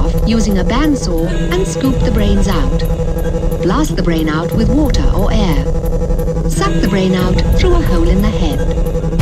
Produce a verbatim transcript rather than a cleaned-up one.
off using a bandsaw and scoop the brains out. Blast the brain out with water or air. Suck the brain out through a hole in